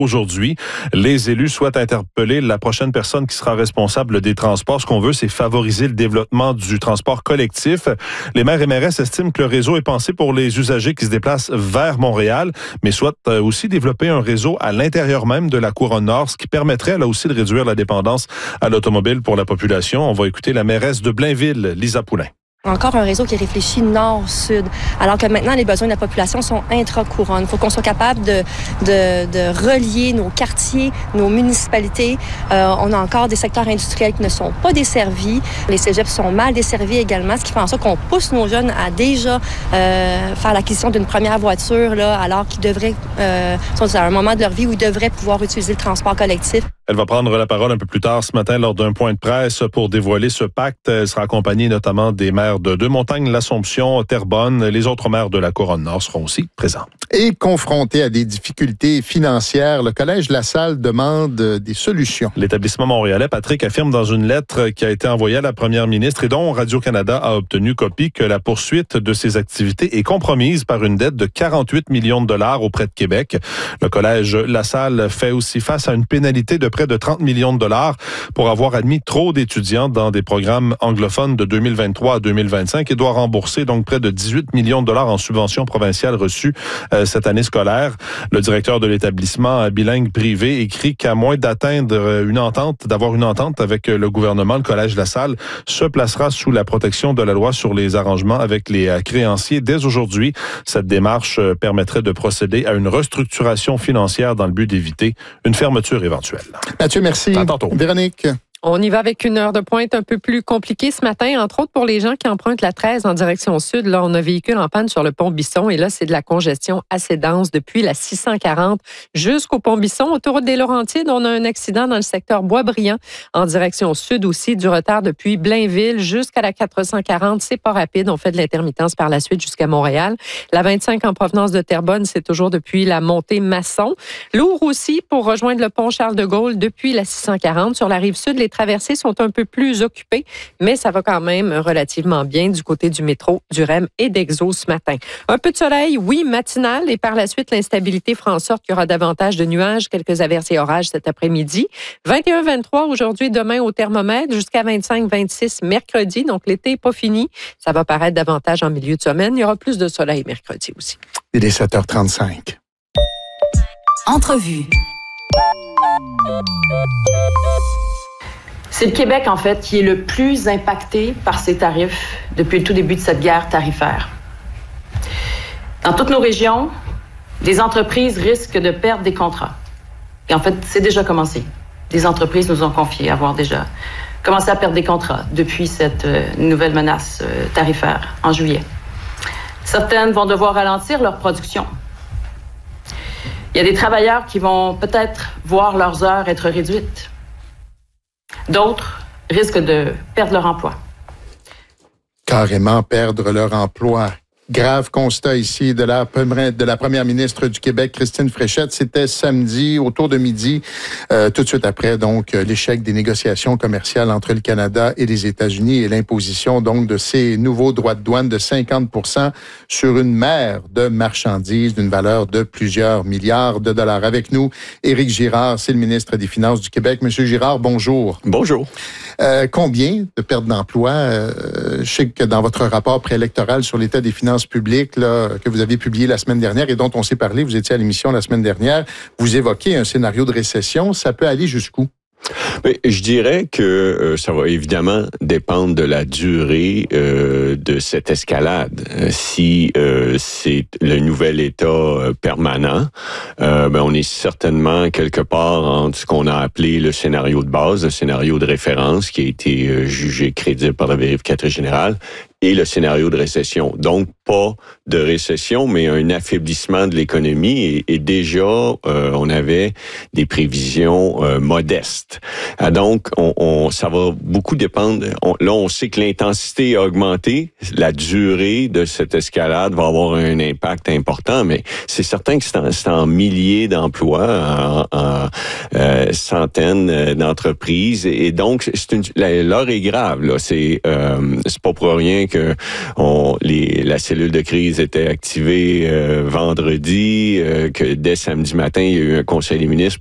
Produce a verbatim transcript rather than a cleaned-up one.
Aujourd'hui, les élus souhaitent interpeller la prochaine personne qui sera responsable des transports. Ce qu'on veut, c'est favoriser le développement du transport collectif. Les maires et mairesses estiment que le réseau est pensé pour les usagers qui se déplacent vers Montréal, mais souhaitent aussi développer un réseau à l'intérieur même de la Couronne Nord, ce qui permettrait là aussi de réduire la dépendance à l'automobile pour la population. On va écouter la mairesse de Blainville, Lisa Poulin. Encore un réseau qui réfléchit nord-sud, alors que maintenant, les besoins de la population sont intra-couronne. Il faut qu'on soit capable de, de, de relier nos quartiers, nos municipalités. Euh, on a encore des secteurs industriels qui ne sont pas desservis. Les cégeps sont mal desservis également, ce qui fait en sorte qu'on pousse nos jeunes à déjà euh, faire l'acquisition d'une première voiture, là, alors qu'ils devraient, euh, sont à un moment de leur vie où ils devraient pouvoir utiliser le transport collectif. Elle va prendre la parole un peu plus tard ce matin lors d'un point de presse pour dévoiler ce pacte. Elle sera accompagnée notamment des maires de Deux-Montagnes, l'Assomption, Terrebonne. Les autres maires de la Couronne Nord seront aussi présents. Et confronté à des difficultés financières, le Collège La Salle demande des solutions. L'établissement montréalais, Patrick, affirme dans une lettre qui a été envoyée à la première ministre et dont Radio-Canada a obtenu copie que la poursuite de ses activités est compromise par une dette de quarante-huit millions de dollars auprès de Québec. Le Collège La Salle fait aussi face à une pénalité de près de trente millions de dollars pour avoir admis trop d'étudiants dans des programmes anglophones de deux mille vingt-trois à deux mille vingt-cinq et doit rembourser donc près de dix-huit millions de dollars en subventions provinciales reçues euh, cette année scolaire. Le directeur de l'établissement bilingue privé écrit qu'à moins d'atteindre une entente, d'avoir une entente avec le gouvernement, le Collège La Salle se placera sous la protection de la loi sur les arrangements avec les créanciers. Dès aujourd'hui, cette démarche permettrait de procéder à une restructuration financière dans le but d'éviter une fermeture éventuelle. Mathieu, merci. À tantôt. Véronique. On y va avec une heure de pointe un peu plus compliquée ce matin, entre autres pour les gens qui empruntent la treize en direction sud. Là, on a un véhicule en panne sur le pont Bisson et là, c'est de la congestion assez dense depuis la six cent quarante jusqu'au pont Bisson. Autoroute des Laurentides, on a un accident dans le secteur Boisbriand en direction sud aussi, du retard depuis Blainville jusqu'à la quatre cent quarante. C'est pas rapide, on fait de l'intermittence par la suite jusqu'à Montréal. La vingt-cinq en provenance de Terrebonne, c'est toujours depuis la montée Masson. Lourd aussi pour rejoindre le pont Charles-de-Gaulle depuis la six cent quarante. Sur la rive sud, les traversées sont un peu plus occupées, mais ça va quand même relativement bien du côté du métro, du R E M et d'Exo ce matin. Un peu de soleil, oui, matinal, et par la suite, l'instabilité fera en sorte qu'il y aura davantage de nuages, quelques averses et orages cet après-midi. vingt et un vingt-trois aujourd'hui, demain au thermomètre, jusqu'à vingt-cinq vingt-six mercredi, donc l'été n'est pas fini. Ça va paraître davantage en milieu de semaine. Il y aura plus de soleil mercredi aussi. Il est sept heures trente-cinq. Entrevue. C'est le Québec, en fait, qui est le plus impacté par ces tarifs depuis le tout début de cette guerre tarifaire. Dans toutes nos régions, des entreprises risquent de perdre des contrats. Et en fait, c'est déjà commencé. Des entreprises nous ont confié avoir déjà commencé à perdre des contrats depuis cette euh, nouvelle menace euh, tarifaire en juillet. Certaines vont devoir ralentir leur production. Il y a des travailleurs qui vont peut-être voir leurs heures être réduites. D'autres risquent de perdre leur emploi. Carrément perdre leur emploi. Grave constat ici de la, de la première ministre du Québec, Christine Fréchette. C'était samedi, autour de midi, euh, tout de suite après, donc, l'échec des négociations commerciales entre le Canada et les États-Unis et l'imposition, donc, de ces nouveaux droits de douane de cinquante pour cent sur une mer de marchandises d'une valeur de plusieurs milliards de dollars. Avec nous, Éric Girard, c'est le ministre des Finances du Québec. Monsieur Girard, bonjour. Bonjour. Euh, combien de pertes d'emploi? Euh, je sais que dans votre rapport préélectoral sur l'état des finances publiques là, que vous avez publié la semaine dernière et dont on s'est parlé, vous étiez à l'émission la semaine dernière, vous évoquez un scénario de récession. Ça peut aller jusqu'où? Mais je dirais que euh, ça va évidemment dépendre de la durée euh, de cette escalade. Euh, si euh, c'est le nouvel état euh, permanent, euh, ben on est certainement quelque part entre ce qu'on a appelé le scénario de base, le scénario de référence qui a été euh, jugé crédible par la vérificatrice générale, et le scénario de récession. Donc, pas de récession, mais un affaiblissement de l'économie. Et, et déjà, euh, on avait des prévisions euh, modestes. Ah, donc, on, on, ça va beaucoup dépendre. On, là, on sait que l'intensité a augmenté. La durée de cette escalade va avoir un impact important, mais c'est certain que c'est en, c'est en milliers d'emplois, en, en euh, centaines d'entreprises. Et donc, c'est une, l'heure est grave. Là. C'est, euh, c'est pas pour rien que on, les, la cellule cellule de crise était activée euh, vendredi, euh, que dès samedi matin, il y a eu un conseil des ministres